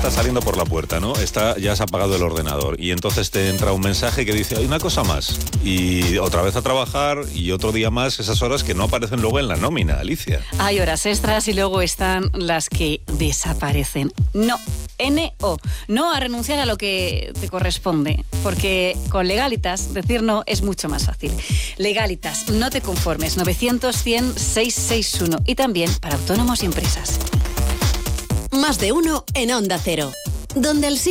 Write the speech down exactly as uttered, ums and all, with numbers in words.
estás saliendo por la puerta, ¿no? Está, ya has apagado el ordenador y entonces te entra un mensaje que dice, hay una cosa más. Y otra vez a trabajar y otro día más, esas horas que no aparecen luego en la nómina, Alicia. Hay horas extras y luego están las que desaparecen. No, N O. No a renunciar a lo que te corresponde, porque con Legalitas decir no es mucho más fácil. Legalitas, no te conformes, novecientos, cien, seiscientos sesenta y uno y también para autónomos y empresas. Más de uno en Onda Cero, donde el sí